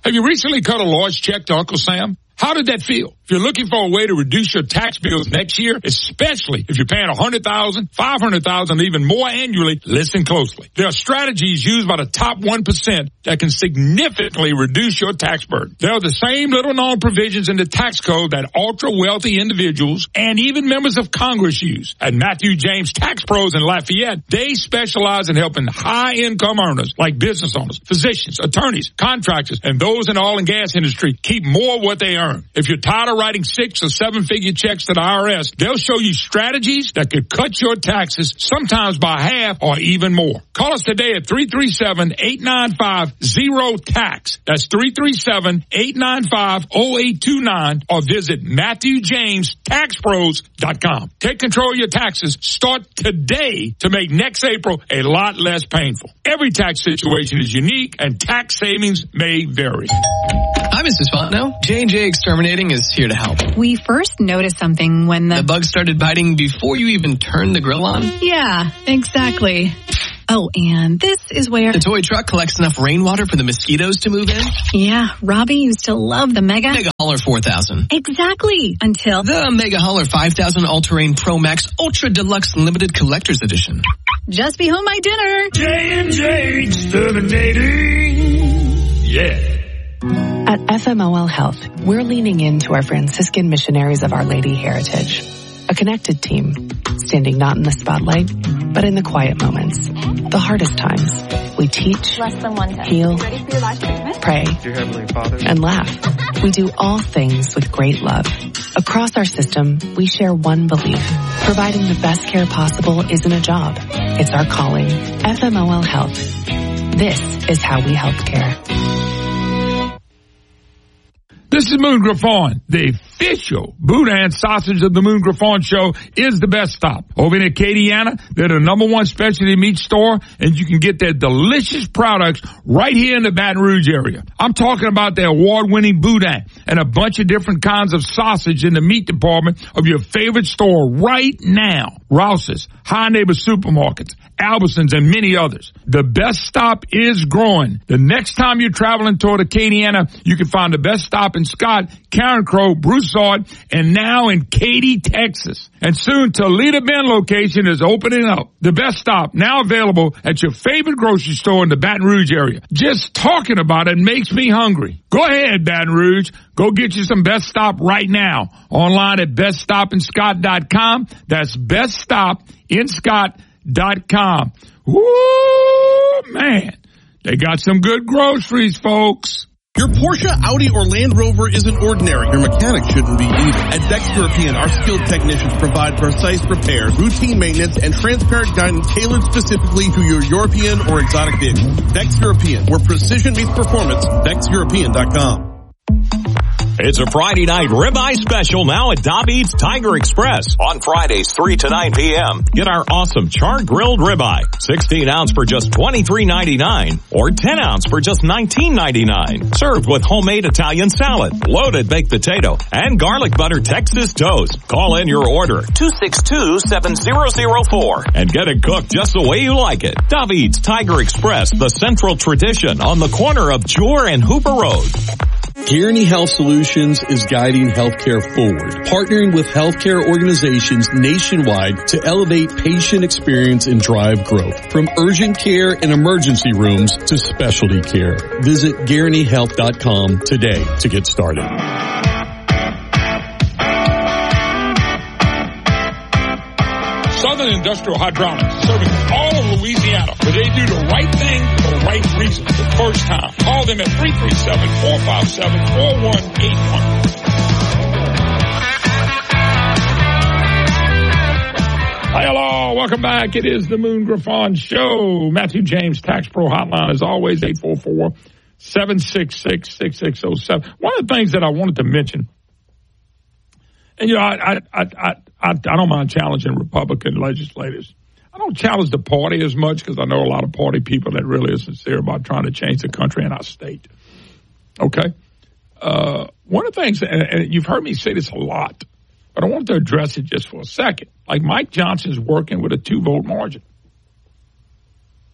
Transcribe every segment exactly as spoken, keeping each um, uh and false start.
Have you recently cut a large check to Uncle Sam? How did that feel? If you're looking for a way to reduce your tax bills next year, especially if you're paying one hundred thousand dollars, five hundred thousand dollars, even more annually, listen closely. There are strategies used by the top one percent that can significantly reduce your tax burden. There are the same little-known provisions in the tax code that ultra-wealthy individuals and even members of Congress use. At Matthew James Tax Pros in Lafayette, they specialize in helping high-income earners like business owners, physicians, attorneys, contractors, and those in the oil and gas industry keep more of what they earn. If you're tired of writing six or seven figure checks to the I R S, they'll show you strategies that could cut your taxes sometimes by half or even more. Call us today at three three seven, eight nine five, zero tax. That's three three seven, eight nine five, zero eight two nine or visit Matthew James Tax Pros dot com. Take control of your taxes. Start today to make next April a lot less painful. Every tax situation is unique and tax savings may vary. Hi, Missus Fontenot. J and J Exterminating is here to help. We first noticed something when the... The bug started biting before you even turned the grill on? Yeah, exactly. Oh, and this is where... The toy truck collects enough rainwater for the mosquitoes to move in? Yeah, Robbie used to love the Mega... Mega Hauler four thousand. Exactly, until... The Mega Hauler five thousand All-Terrain Pro Max Ultra Deluxe Limited Collector's Edition. Just be home my dinner. J and J Exterminating. Yeah. At F M O L Health, we're leaning into our Franciscan missionaries of Our Lady heritage. A connected team, standing not in the spotlight, but in the quiet moments, the hardest times. We teach, heal, pray, and laugh. We do all things with great love. Across our system, we share one belief. Providing the best care possible isn't a job. It's our calling. F M O L Health. This is how we help care. This is Moon Griffon. The official Boudin sausage of the Moon Griffon Show is the best stop. Over in Acadiana, they're the number one specialty meat store, and you can get their delicious products right here in the Baton Rouge area. I'm talking about their award-winning Boudin and a bunch of different kinds of sausage in the meat department of your favorite store right now. Rouse's, High Neighbor Supermarkets, Albertsons, and many others. The best stop is growing. The next time you're traveling toward Acadiana, you can find the best stop in Scott, Karen Crow, Broussard, and now in Katy, Texas. And soon Toledo Bend location is opening up. The best stop now available at your favorite grocery store in the Baton Rouge area. Just talking about it makes me hungry. Go ahead, Baton Rouge. Go get you some Best Stop right now. Online at best stop in scott dot com. That's best stop in scott dot com. Woo, man. They got some good groceries, folks. Your Porsche, Audi, or Land Rover isn't ordinary. Your mechanic shouldn't be either. At Dex European, our skilled technicians provide precise repairs, routine maintenance, and transparent guidance tailored specifically to your European or exotic vehicle. Dex European, where precision meets performance. dex european dot com. It's a Friday night ribeye special now at David's Tiger Express. On Fridays, three to nine p.m. Get our awesome char-grilled ribeye. sixteen ounce for just twenty-three ninety-nine or ten ounce for just nineteen ninety-nine. Served with homemade Italian salad, loaded baked potato, and garlic butter Texas toast. Call in your order, two six two, seven zero zero four, and get it cooked just the way you like it. David's Tiger Express, the central tradition on the corner of Jewar and Hooper Road. Guaranty Health Solutions is guiding healthcare forward, partnering with healthcare organizations nationwide to elevate patient experience and drive growth. From urgent care and emergency rooms to specialty care. Visit guaranty health dot com today to get started. Southern Industrial Hydraulics, serving all of Louisiana, where they do the right thing for the right reason the first time. Call them at three three seven, four five seven, four one eight one. Hi, hello, welcome back. It is the Moon Griffon Show. Matthew James Tax Pro Hotline, as always, eight four four, seven six six, six six zero seven. One of the things that I wanted to mention, and, you know, I, I, I, I, I don't mind challenging Republican legislators. I don't challenge the party as much because I know a lot of party people that really are sincere about trying to change the country and our state. Okay? Uh, one of the things, and, and you've heard me say this a lot, but I wanted to address it just for a second. Like Mike Johnson's working with a two-vote margin.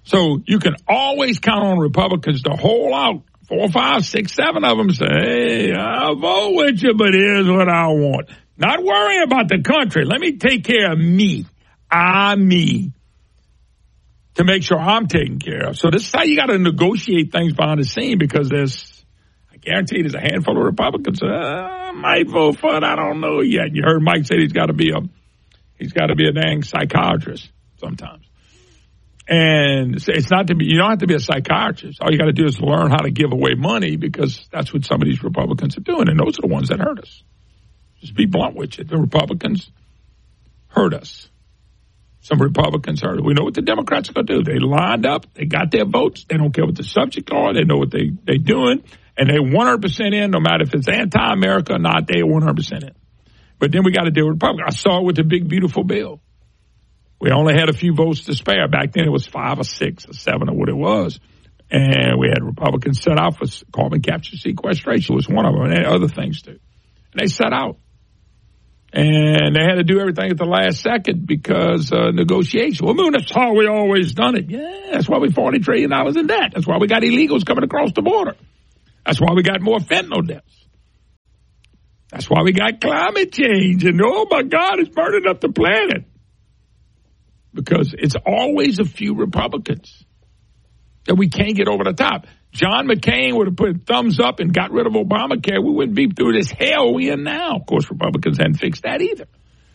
So you can always count on Republicans to hold out. Four, five, six, seven of them say, hey, I'll vote with you, but here's what I want. Not worrying about the country. Let me take care of me. I, me. To make sure I'm taken care of. So this is how you got to negotiate things behind the scene, because there's, I guarantee there's a handful of Republicans uh, I might vote for it. I don't know yet. You heard Mike say he's got to be a, he's got to be a dang psychiatrist sometimes. And it's not to be, you don't have to be a psychiatrist. All you got to do is learn how to give away money, because that's what some of these Republicans are doing. And those are the ones that hurt us. Just be blunt with you. The Republicans hurt us. Some Republicans hurt us. We know what the Democrats are going to do. They lined up. They got their votes. They don't care what the subject are. They know what they, they're doing. And they one hundred percent in, no matter if it's anti-America or not, they're one hundred percent in. But then we got to deal with Republicans. I saw it with the big, beautiful bill. We only had a few votes to spare. Back then it was five or six or seven or what it was. And we had Republicans set out for carbon capture sequestration was one of them, and they had other things too. And they set out. And they had to do everything at the last second because uh, negotiation. Well, that's how we always done it. Yeah, that's why we forty trillion dollars in debt. That's why we got illegals coming across the border. That's why we got more fentanyl deaths. That's why we got climate change. And, oh, my God, it's burning up the planet. Because it's always a few Republicans that we can't get over the top. John McCain would have put a thumbs up and got rid of Obamacare. We wouldn't be through this hell we in now. Of course, Republicans hadn't fixed that either.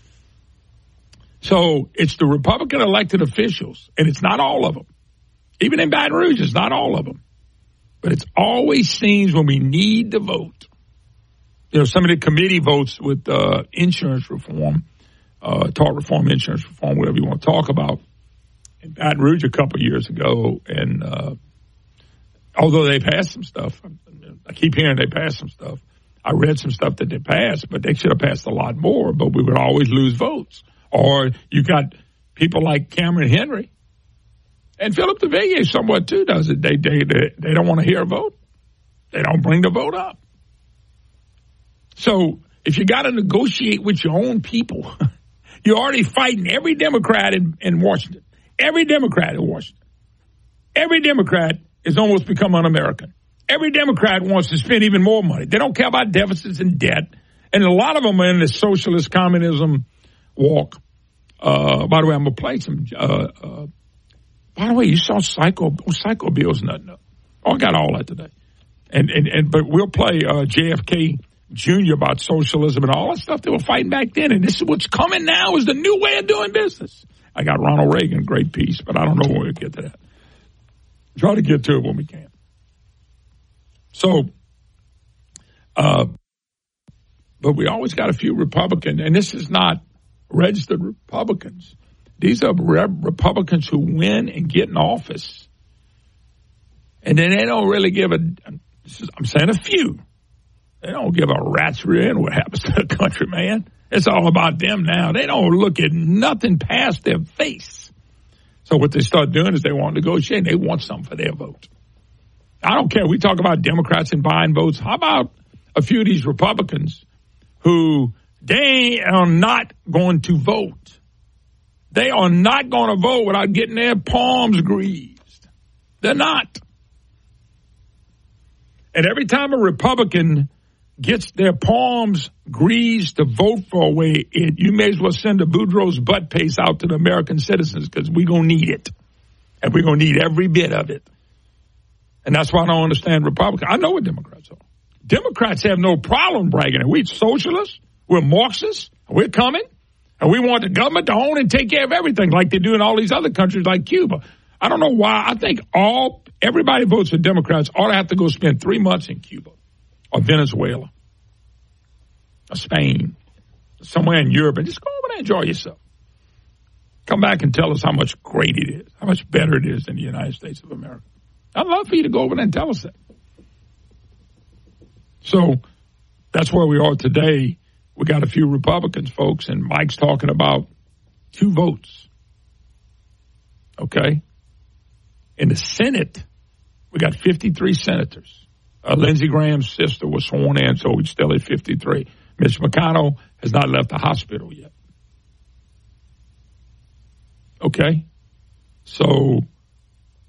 So it's the Republican elected officials, and it's not all of them. Even in Baton Rouge, it's not all of them. But it's always seems when we need to vote. You know, some of the committee votes with uh, insurance reform, uh, tort reform, insurance reform, whatever you want to talk about, in Baton Rouge a couple of years ago, and uh, although they passed some stuff, I keep hearing they passed some stuff. I read some stuff that they passed, but they should have passed a lot more, but we would always lose votes. Or you got people like Cameron Henry, and Philip DeVilliers somewhat too does it. They, they, they, they don't want to hear a vote. They don't bring the vote up. So if you got to negotiate with your own people, you're already fighting every Democrat in, in Washington. Every Democrat in Washington. Every Democrat is almost become un-American. Every Democrat wants to spend even more money. They don't care about deficits and debt. And a lot of them are in the socialist communism walk. Uh, by the way, I'm going to play some. Uh, uh, by the way, you saw Psycho, oh, Psycho Bill's nothing up. Oh, I got all that today. And, and, and, but we'll play uh, J F K Junior about socialism and all that stuff they were fighting back then. And this is what's coming now is the new way of doing business. I got Ronald Reagan, great piece, but I don't know when we'll get to that. Try to get to it when we can. So, uh, but we always got a few Republicans, and this is not registered Republicans. These are re- Republicans who win and get in office, and then they don't really give a, this is, I'm saying a few, they don't give a rat's rear end what happens to the country, man. It's all about them now. They don't look at nothing past their face. So what they start doing is they want to negotiate. They want something for their vote. I don't care. We talk about Democrats and buying votes. How about a few of these Republicans who they are not going to vote? They are not going to vote without getting their palms greased. They're not. And every time a Republican gets their palms greased to vote for a way, it, you may as well send a Boudreaux's butt paste out to the American citizens because we're going to need it. And we're going to need every bit of it. And that's why I don't understand Republicans. I know what Democrats are. Democrats have no problem bragging. We're socialists. We're Marxists. We're coming. And we want the government to own and take care of everything like they do in all these other countries like Cuba. I don't know why. I think all everybody votes for Democrats ought to have to go spend three months in Cuba or Venezuela or Spain, somewhere in Europe, and just go over there and enjoy yourself. Come back and tell us how much great it is, how much better it is than the United States of America. I'd love for you to go over there and tell us that. So that's where we are today. We got a few Republicans, folks, and Mike's talking about two votes. Okay? In the Senate, we got fifty-three senators. Uh, Lindsey Graham's sister was sworn in, so we're still at fifty-three. Mitch McConnell has not left the hospital yet. Okay? So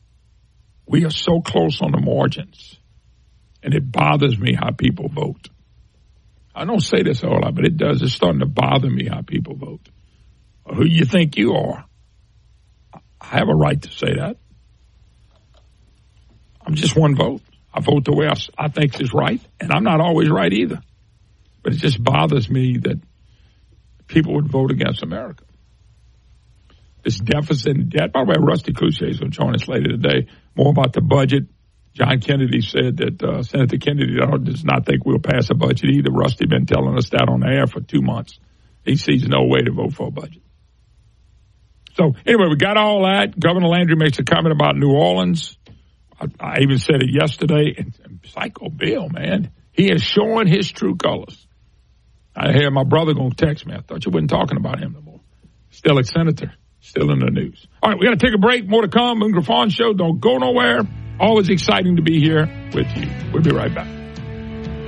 We are so close on the margins, and it bothers me how people vote. I don't say this a whole lot, but it does. It's starting to bother me how people vote. Who you think you are? I have a right to say that. I'm just one vote. I vote the way I, I think is right, and I'm not always right either. But it just bothers me that people would vote against America. This deficit and debt. By the way, Rusty Cloutier is going to join us later today. More about the budget. John Kennedy said that uh, Senator Kennedy does not think we'll pass a budget either. Rusty been telling us that on the air for two months. He sees no way to vote for a budget. So anyway, we got all that. Governor Landry makes a comment about New Orleans. I, I even said it yesterday. And, and Psycho Bill, man, he is showing his true colors. I hear my brother going to text me. I thought you wasn't talking about him no more. Still a senator. Still in the news. All right, we got to take a break. More to come. Moon Griffon Show. Don't go nowhere. Always exciting to be here with you. We'll be right back.